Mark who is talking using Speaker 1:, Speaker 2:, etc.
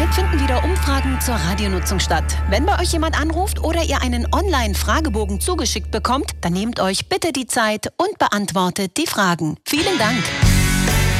Speaker 1: Bald finden wieder Umfragen zur Radionutzung statt. Wenn bei euch jemand anruft oder ihr einen Online-Fragebogen zugeschickt bekommt, dann nehmt euch bitte die Zeit und beantwortet die Fragen. Vielen Dank.